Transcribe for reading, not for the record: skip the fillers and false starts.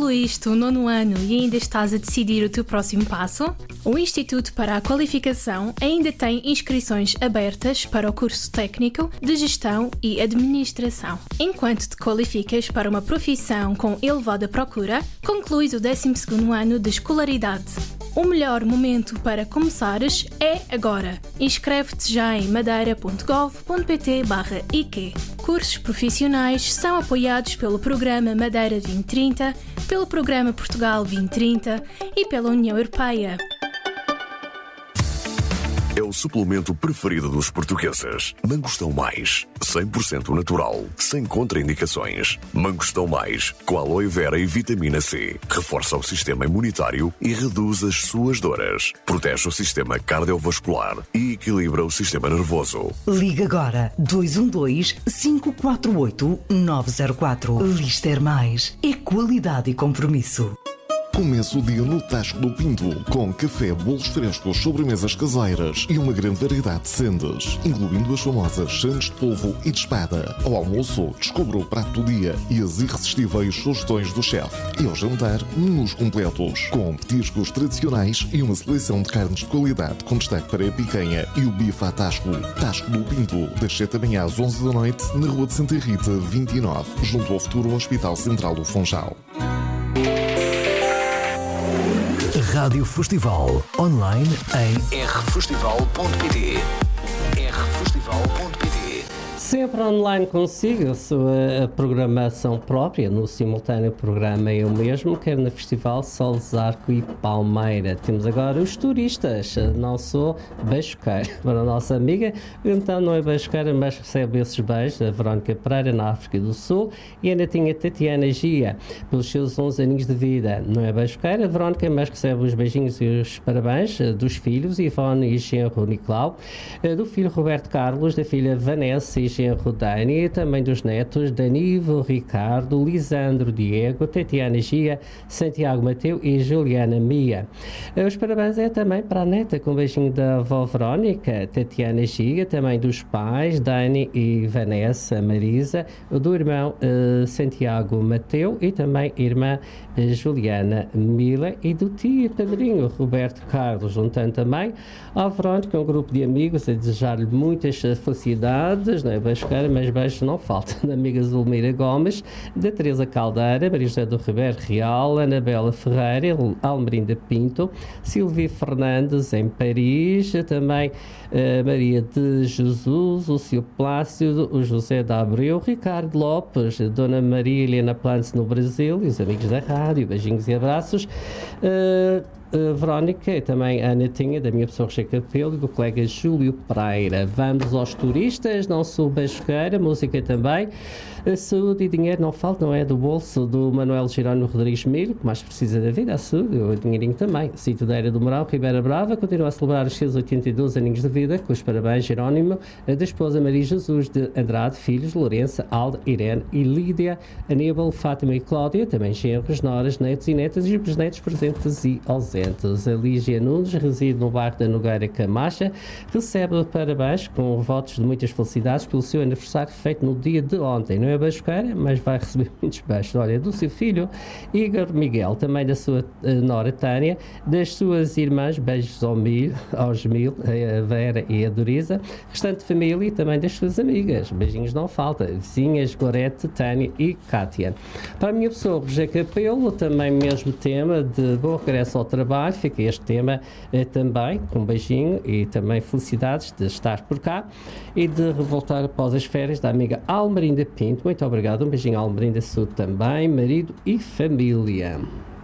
Concluíste o 9º ano e ainda estás a decidir o teu próximo passo? O Instituto para a Qualificação ainda tem inscrições abertas para o curso técnico de Gestão e Administração. Enquanto te qualificas para uma profissão com elevada procura, concluis o 12º ano de escolaridade. O melhor momento para começares é agora. Inscreve-te já em madeira.gov.pt/IQ. Cursos profissionais são apoiados pelo Programa Madeira 2030, pelo Programa Portugal 2030 e pela União Europeia. É o suplemento preferido dos portugueses. Mangostão Mais, 100% natural, sem contraindicações. Mangostão Mais, com aloe vera e vitamina C. Reforça o sistema imunitário e reduz as suas dores. Protege o sistema cardiovascular e equilibra o sistema nervoso. Liga agora 212-548-904. Lister Mais. É qualidade e compromisso. Começa o dia no Tasco do Pinto, com café, bolos frescos, sobremesas caseiras e uma grande variedade de sendas, incluindo as famosas sandes de polvo e de espada. Ao almoço, descubra o prato do dia e as irresistíveis sugestões do chefe. E ao jantar, menus completos, com petiscos tradicionais e uma seleção de carnes de qualidade, com destaque para a picanha e o bife à Tasco. Tasco do Pinto, das 7 da manhã às 11 da noite, na Rua de Santa Rita, 29, junto ao futuro Hospital Central do Funchal. Rádio Festival, online em rfestival.pt. rfestival.pt. Sempre online consigo a sua programação própria, no simultâneo programa Eu Mesmo, quer no Festival Soles, Arco e Palmeira. Temos agora os turistas, não sou beijoqueira. Para a nossa amiga, então não é beijoqueira, mas recebe esses beijos, a Verónica Pereira, na África do Sul, e ainda tinha Tatiana Gia, pelos seus 11 aninhos de vida. Não é beijoqueira, a Verónica, mas recebe os beijinhos e os parabéns dos filhos, Ivone e genro Nicolau, do filho Roberto Carlos, da filha Vanessa e genro Dani, e também dos netos Danivo, Ricardo, Lisandro, Diego, Tatiana Gia, Santiago Mateu e Juliana Mia. Os parabéns é também para a neta, com um beijinho da avó Verónica, Tatiana Gia, também dos pais Dani e Vanessa Marisa, do irmão Santiago Mateu e também irmã Juliana Mila, e do tio e padrinho Roberto Carlos, juntando também à Verónica um grupo de amigos a desejar-lhe muitas felicidades, não é beijoqueira, mas beijos não faltam, da amiga Zulmira Gomes, da Teresa Caldeira, Maria José do Ribeiro Real, Anabela Ferreira, Almerinda Pinto, Silvia Fernandes em Paris, também Maria de Jesus, o Cio Plácido, o José da Abreu, Ricardo Lopes, Dona Maria Helena Plantes no Brasil, e os amigos da rádio, beijinhos e abraços. Verónica e também a Netinha, da minha pessoa Roger Capelo e do colega Júlio Pereira. Vamos aos turistas, não sou beijoqueira, música também. Saúde e dinheiro não falta, não é do bolso do Manuel Jerónimo Rodrigues Milho, que mais precisa da vida, a saúde e o dinheirinho também. Sítio da Era do Mourão, Ribeira Brava, continua a celebrar os seus 82 aninhos de vida, com os parabéns Jerónimo, da esposa Maria Jesus de Andrade, filhos Lourença, Alda, Irene e Lídia, Aníbal, Fátima e Cláudia, também genros, noras, netos e netas e os netos presentes e ausentes. A Lígia Nunes reside no bairro da Nogueira Camacha, recebe parabéns com votos de muitas felicidades pelo seu aniversário feito no dia de ontem. Não é beijoqueira, mas vai receber muitos beijos. Olha, do seu filho Igor Miguel, também da sua nora Tânia, das suas irmãs, beijos aos mil, a Vera e a Doriza, restante família e também das suas amigas, beijinhos não falta, vizinhas Gorete, Tânia e Cátia. Para a minha pessoa, Roger Capelo, também mesmo tema de bom regresso ao trabalho, fica este tema também, com um beijinho e também felicidades de estar por cá e de voltar após as férias da amiga Almerinda Pinto. Muito obrigado, um beijinho à Almerinda Sul também, marido e família.